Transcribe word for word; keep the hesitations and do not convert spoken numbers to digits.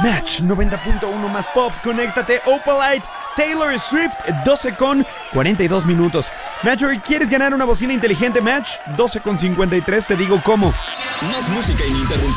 Match noventa punto uno más pop, conéctate, Opalite, Taylor Swift, doce con cuarenta y dos minutos. Match, ¿quieres ganar una bocina inteligente, Match? doce con cincuenta y tres, te digo cómo. Más música ininterrumpida.